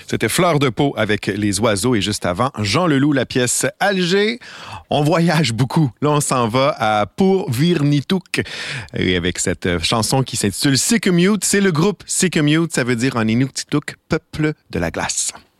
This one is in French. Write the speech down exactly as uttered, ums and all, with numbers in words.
C'était Fleur de peau avec les oiseaux et juste avant, Jean Leloup, la pièce Alger. On voyage beaucoup. Là, on s'en va à Pourvirnitouk et avec cette chanson qui s'intitule Sikumute. C'est le groupe Sikumute, ça veut dire en Inuktitut, peuple de la glace.